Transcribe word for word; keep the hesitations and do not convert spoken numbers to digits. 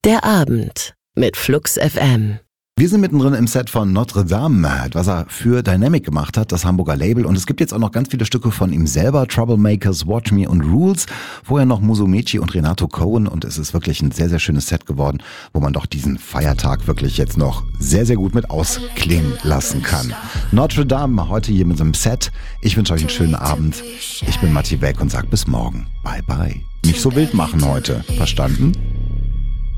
Der Abend mit Flux F M. Wir sind mittendrin im Set von Notre Dame, was er für Dynamic gemacht hat, das Hamburger Label. Und es gibt jetzt auch noch ganz viele Stücke von ihm selber, Troublemakers, Watch Me und Rules. Vorher noch Musumeci und Renato Cohen. Und es ist wirklich ein sehr, sehr schönes Set geworden, wo man doch diesen Feiertag wirklich jetzt noch sehr, sehr gut mit ausklingen lassen kann. Notre Dame heute hier mit so einem Set. Ich wünsche euch einen schönen Abend. Ich bin Matti Beck und sag bis morgen. Bye, bye. Nicht so wild machen heute. Verstanden?